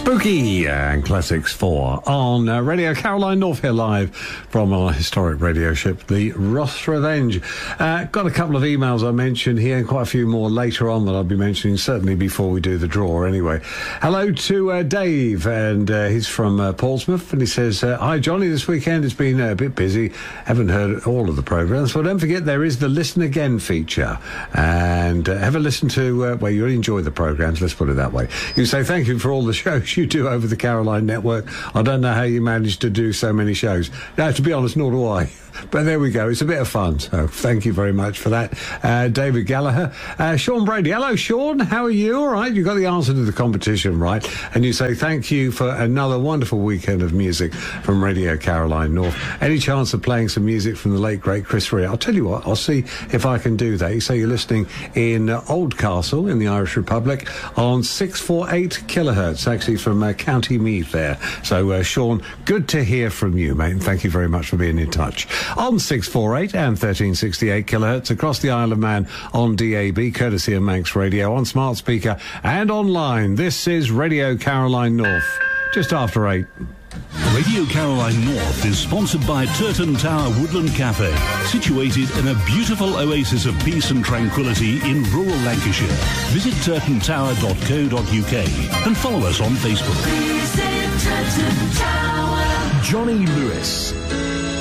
Spooky and Classics 4 on Radio Caroline North here live from our historic radio ship, the Ross Revenge. Got a couple of emails I mentioned here and quite a few more later on that I'll be mentioning, certainly before we do the draw anyway. Hello to Dave, and he's from Portsmouth, and he says, hi Johnny, this weekend it's been a bit busy, haven't heard all of the programmes, so don't forget there is the Listen Again feature, and have a listen to, well, you'll enjoy the programmes, let's put it that way. You say thank you for all the shows you do over the Caroline Network. I don't know how you manage to do so many shows. Now, to be honest, nor do I. But there we go. It's a bit of fun. So thank you very much for that. David Gallagher. Sean Brady. Hello, Sean. How are you? All right. You got the answer to the competition right. And you say thank you for another wonderful weekend of music from Radio Caroline North. Any chance of playing some music from the late, great Chris Rea? I'll tell you what. I'll see if I can do that. You say you're listening in Oldcastle in the Irish Republic on 648 kilohertz, actually from County Meath there. So, Sean, good to hear from you, mate. And thank you very much for being in touch. On 648 and 1368 kilohertz across the Isle of Man on DAB, courtesy of Manx Radio, on smart speaker and online. This is Radio Caroline North, just after 8. Radio Caroline North is sponsored by Turton Tower Woodland Cafe, situated in a beautiful oasis of peace and tranquility in rural Lancashire. Visit turtontower.co.uk and follow us on Facebook. Visit Turton Tower. Johnny Lewis.